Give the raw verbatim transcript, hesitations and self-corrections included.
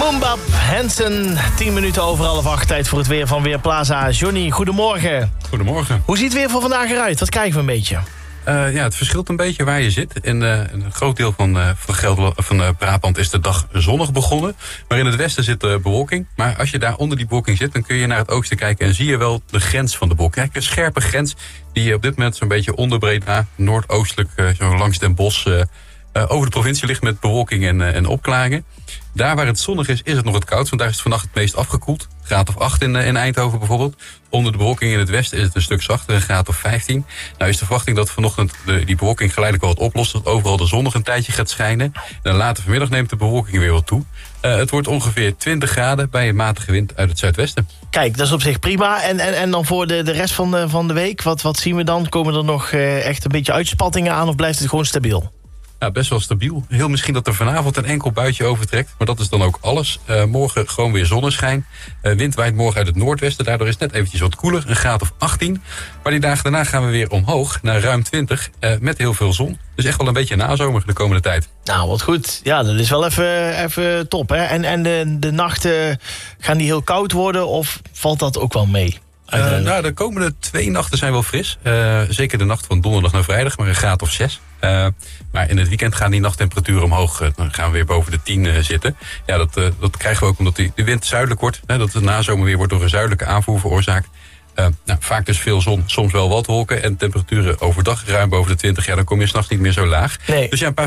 Moombap, Hansen, tien minuten over half acht. Tijd voor het weer van Weerplaza. Johnny, goedemorgen. Goedemorgen. Hoe ziet het weer voor vandaag eruit? Wat krijgen we een beetje? Uh, ja, het verschilt een beetje waar je zit. In uh, een groot deel van, uh, van, Gelderland, van uh, Brabant is de dag zonnig begonnen. Maar in het westen zit uh, bewolking. Maar als je daar onder die bewolking zit, dan kun je naar het oosten kijken en zie je wel de grens van de bewolking. Kijk, een scherpe grens die op dit moment zo'n beetje onder Breda, noordoostelijk, uh, zo langs Den Bosch, uh, uh, over de provincie ligt met bewolking en, uh, en opklaringen. Daar waar het zonnig is, is het nog het koud. Want daar is het vannacht het meest afgekoeld. Graad of acht in, in Eindhoven bijvoorbeeld. Onder de bewolking in het westen is het een stuk zachter, een graad of vijftien. Nou is de verwachting dat vanochtend de, die bewolking geleidelijk wel wat oplost. Dat overal de zon nog een tijdje gaat schijnen. En dan later vanmiddag neemt de bewolking weer wat toe. Uh, het wordt ongeveer twintig graden bij een matige wind uit het zuidwesten. Kijk, dat is op zich prima. En, en, en dan voor de, de rest van de, van de week, wat, wat zien we dan? Komen er nog uh, echt een beetje uitspattingen aan of blijft het gewoon stabiel? Ja, best wel stabiel. Heel misschien dat er vanavond een enkel buitje overtrekt. Maar dat is dan ook alles. Uh, morgen gewoon weer zonneschijn. Uh, wind waait morgen uit het noordwesten. Daardoor is het net eventjes wat koeler. Een graad of achttien. Maar die dagen daarna gaan we weer omhoog. Naar ruim twintig. Uh, met heel veel zon. Dus echt wel een beetje nazomer de komende tijd. Nou, wat goed. Ja, dat is wel even, even top. Hè? En, en de, de nachten, gaan die heel koud worden? Of valt dat ook wel mee? Uh, nou, de komende twee nachten zijn wel fris. Uh, zeker de nacht van donderdag naar vrijdag, maar een graad of zes. Uh, maar in het weekend gaan die nachttemperaturen omhoog. Uh, dan gaan we weer boven de tien uh, zitten. Ja, dat, uh, dat krijgen we ook omdat die, de wind zuidelijk wordt. Hè, dat de nazomer weer wordt door een zuidelijke aanvoer veroorzaakt. Uh, nou, vaak dus veel zon, soms wel wat wolken. En temperaturen overdag ruim boven de twintig. Ja, dan kom je 's nachts niet meer zo laag. Nee. Dus ja, een paar